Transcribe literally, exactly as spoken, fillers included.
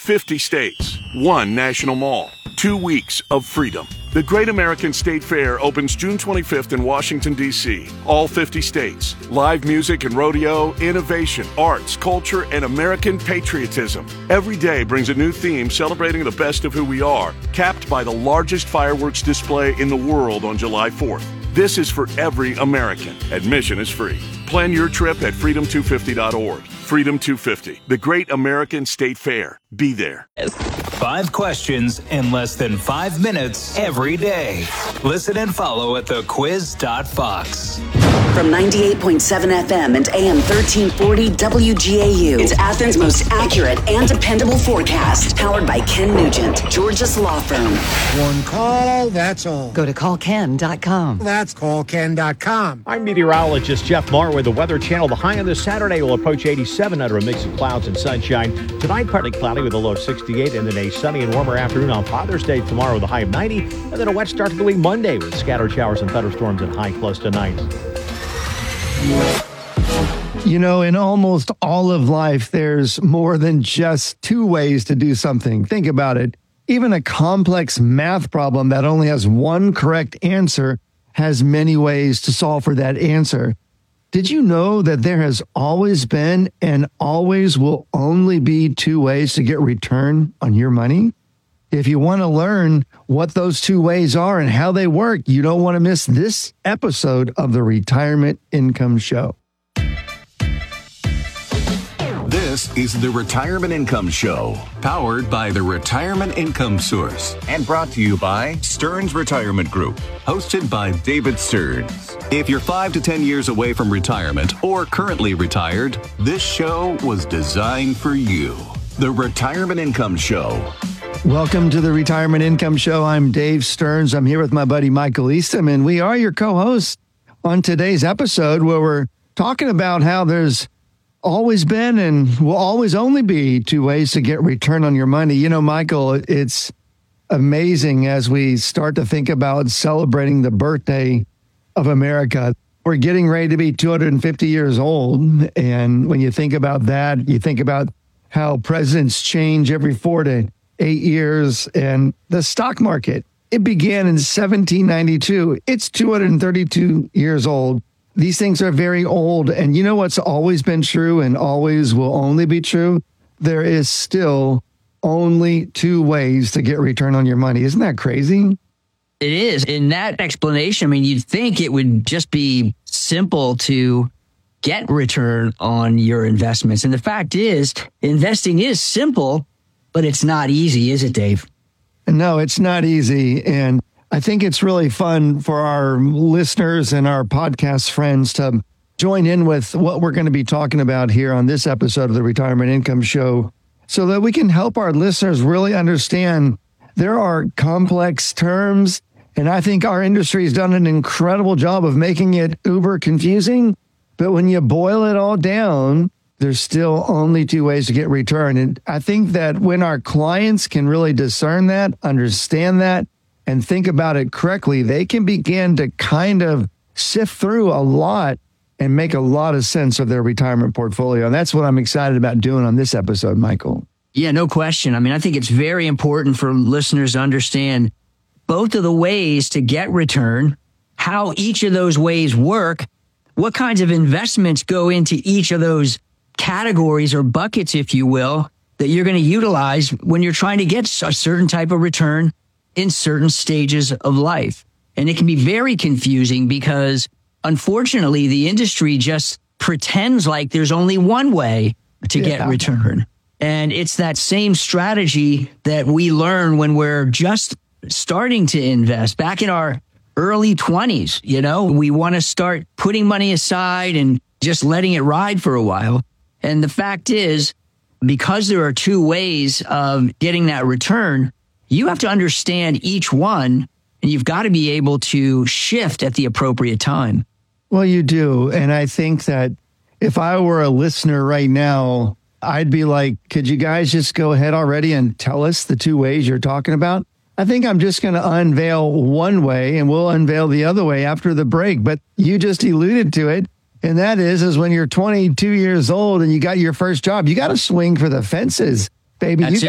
fifty states, one national mall, two weeks of freedom. The Great American State Fair opens June twenty-fifth in Washington, D C All fifty states. Live music and rodeo, innovation, arts, culture, and American patriotism. Every day brings a new theme celebrating the best of who we are, capped by the largest fireworks display in the world on July fourth. This is for every American. Admission is free. Plan your trip at freedom two fifty dot org. Freedom two fifty, the Great American State Fair. Be there. Five questions in less than five minutes every day. Listen and follow at the quiz dot fox. From ninety-eight point seven F M and A M thirteen forty W G A U, it's Athens' most accurate and dependable forecast. Powered by Ken Nugent, Georgia's law firm. One call, that's all. Go to call ken dot com. That's call ken dot com. I'm meteorologist Jeff Marr with the Weather Channel. The high on this Saturday will approach eighty-seven under a mix of clouds and sunshine. Tonight, partly cloudy with a low of sixty-eight, and then a sunny and warmer afternoon on Father's Day tomorrow with a high of ninety, and then a wet start to the week Monday with scattered showers and thunderstorms and high close to ninety. You know, in almost all of life, there's more than just two ways to do something. Think about it. Even a complex math problem that only has one correct answer has many ways to solve for that answer. Did you know that there has always been and always will only be two ways to get return on your money? If you want to learn what those two ways are and how they work, you don't want to miss this episode of the Retirement Income Show. This is the Retirement Income Show, powered by the Retirement Income Source and brought to you by Stearns Retirement Group, hosted by David Stearns. If you're five to ten years away from retirement or currently retired, this show was designed for you. The Retirement Income Show. Welcome to the Retirement Income Show. I'm Dave Stearns. I'm here with my buddy Michael Eastham, and we are your co-hosts on today's episode where we're talking about how there's always been and will always only be two ways to get return on your money. You know, Michael, it's amazing as we start to think about celebrating the birthday of America. We're getting ready to be two hundred fifty years old. And when you think about that, you think about how presidents change every four to eight years. And the stock market, it began in seventeen ninety-two. It's two hundred thirty-two years old. These things are very old. And you know what's always been true and always will only be true? There is still only two ways to get return on your money. Isn't that crazy? It is. In that explanation, I mean, you'd think it would just be simple to get return on your investments. And the fact is, investing is simple, but it's not easy, is it, Dave? No, it's not easy. And I think it's really fun for our listeners and our podcast friends to join in with what we're going to be talking about here on this episode of the Retirement Income Show so that we can help our listeners really understand there are complex terms. And I think our industry has done an incredible job of making it uber confusing. But when you boil it all down, there's still only two ways to get return. And I think that when our clients can really discern that, understand that, and think about it correctly, they can begin to kind of sift through a lot and make a lot of sense of their retirement portfolio. And that's what I'm excited about doing on this episode, Michael. Yeah, no question. I mean, I think it's very important for listeners to understand both of the ways to get return, how each of those ways work, what kinds of investments go into each of those categories or buckets, if you will, that you're going to utilize when you're trying to get a certain type of return in certain stages of life. And it can be very confusing because, unfortunately, the industry just pretends like there's only one way to get yeah. return. And it's that same strategy that we learn when we're just starting to invest. Back in our early twenties, you know, we want to start putting money aside and just letting it ride for a while. And the fact is, because there are two ways of getting that return, you have to understand each one, and you've got to be able to shift at the appropriate time. Well, you do. And I think that if I were a listener right now, I'd be like, could you guys just go ahead already and tell us the two ways you're talking about? I think I'm just going to unveil one way and we'll unveil the other way after the break. But you just alluded to it. And that is, is when you're twenty-two years old and you got your first job, you got to swing for the fences, baby. That's You